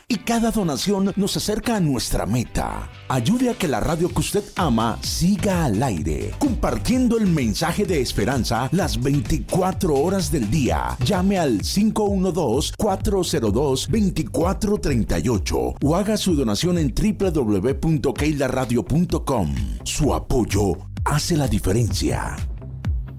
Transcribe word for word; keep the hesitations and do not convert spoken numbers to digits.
y cada donación nos acerca a nuestra meta. Ayude a que la radio que usted ama siga al aire, compartiendo el mensaje de esperanza las veinticuatro horas del día. Llame al cinco uno dos, cuatro cero dos, dos cuatro tres ocho o haga su donación en doble u doble u doble u punto keila radio punto com. Su apoyo hace la diferencia.